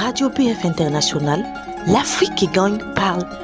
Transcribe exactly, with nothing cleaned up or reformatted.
Radio B F International, l'Afrique qui gagne parle.